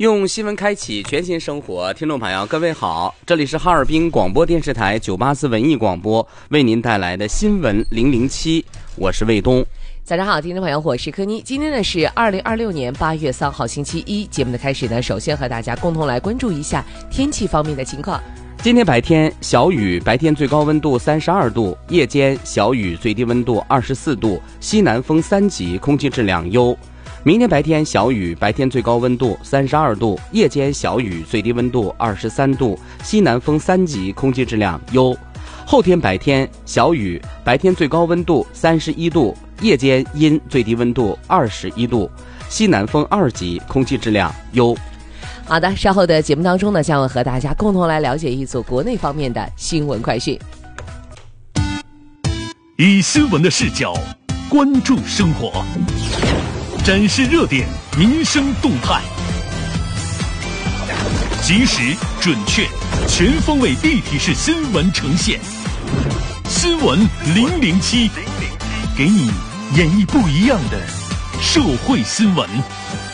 用新闻开启全新生活，听众朋友各位好，这里是哈尔滨广播电视台984文艺广播为您带来的新闻007，我是卫东。 早上好，听众朋友，我是柯妮。今天呢是2026年8月3号星期一，节目的开始呢，首先和大家共同来关注一下天气方面的情况。 今天白天小雨，白天最高温度32度，夜间小雨，最低温度24度，西南风3级，空气质量优。明天白天小雨，白天最高温度32度，夜间小雨，最低温度23度，西南风3级，空气质量优。后天白天小雨，白天最高温度31度，夜间阴，最低温度21度，西南风2级，空气质量优。 好的，稍后的节目当中呢，将会和大家共同来了解一组国内方面的新闻快讯。 以新闻的视角关注生活，展示热点民生动态，及时、准确、全方位立体式新闻呈现。新闻007，给你演绎不一样的社会新闻。